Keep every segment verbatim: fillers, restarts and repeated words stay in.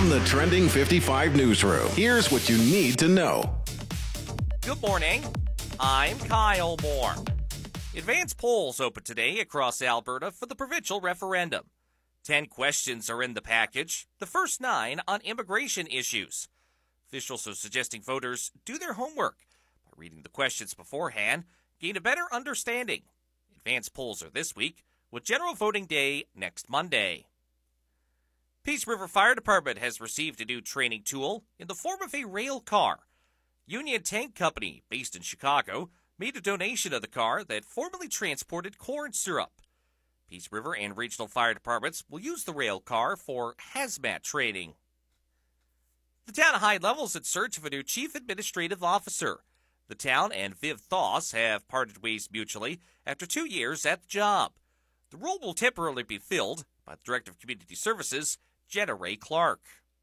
From the Trending fifty-five newsroom, here's what you need to know. Good morning. I'm Kyle Moore. Advanced polls open today across Alberta for the provincial referendum. Ten questions are in the package, the first nine on immigration issues. Officials are suggesting voters do their homework by reading the questions beforehand, gain a better understanding. Advanced polls are this week, with general voting day next Monday. Peace River Fire Department has received a new training tool in the form of a rail car. Union Tank Company, based in Chicago, made a donation of the car that formerly transported corn syrup. Peace River and regional fire departments will use the rail car for hazmat training. The town of High Level is in search of a new chief administrative officer. The town and Viv Thoss have parted ways mutually after two years at the job. The role will temporarily be filled by the Director of Community Services, Jenna Ray Clark.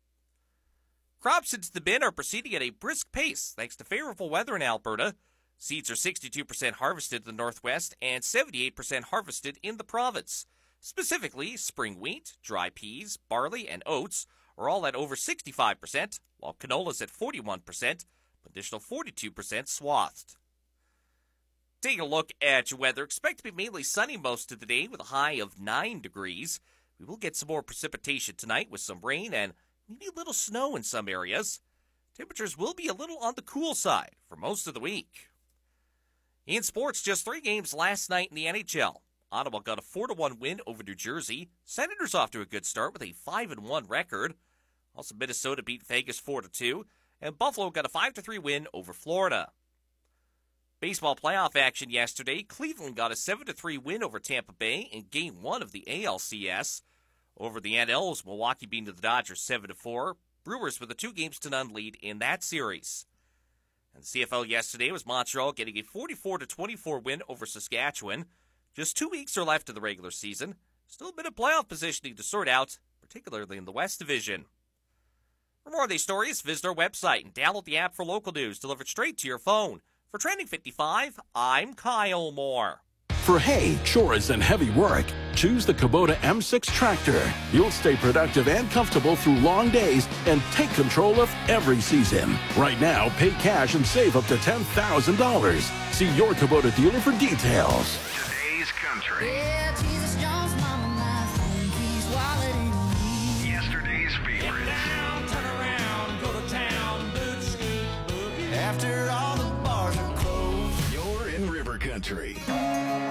Crops into the bin are proceeding at a brisk pace thanks to favorable weather in Alberta. Seeds are sixty-two percent harvested in the Northwest and seventy-eight percent harvested in the province. Specifically, spring wheat, dry peas, barley, and oats are all at over sixty-five percent, while canola is at forty-one percent, additional forty-two percent swathed. Taking a look at your weather, expect to be mainly sunny most of the day with a high of nine degrees. We will get some more precipitation tonight with some rain and maybe a little snow in some areas. Temperatures will be a little on the cool side for most of the week. In sports, just three games last night in the N H L. Ottawa got a four to one win over New Jersey. Senators off to a good start with a five and one record. Also, Minnesota beat Vegas four to two, and Buffalo got a five to three win over Florida. Baseball playoff action yesterday. Cleveland got a seven to three win over Tampa Bay in Game one of the A L C S. Over the N Ls, Milwaukee beat the Dodgers seven to four. Brewers with a two games to none lead in that series. And the C F L yesterday was Montreal getting a forty-four to twenty-four win over Saskatchewan. Just two weeks are left of the regular season. Still a bit of playoff positioning to sort out, particularly in the West Division. For more of these stories, visit our website and download the app for local news delivered straight to your phone. For Trending fifty-five, I'm Kyle Moore. For hay, chores, and heavy work, choose the Kubota M six tractor. You'll stay productive and comfortable through long days and take control of every season. Right now, pay cash and save up to ten thousand dollars. See your Kubota dealer for details. Today's country. Yeah, Jesus Jones, mama, my friend, he's wallet in me. Yesterday's favorites. Down, turn around, go to town, boot scoot, boogie. After all the bars are closed. You're in River Country.